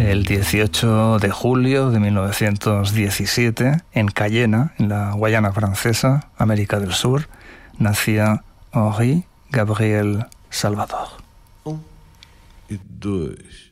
El 18 de julio de 1917, en Cayena, en la Guayana Francesa, América del Sur, nacía Henri Gabriel Salvador. 1 e 2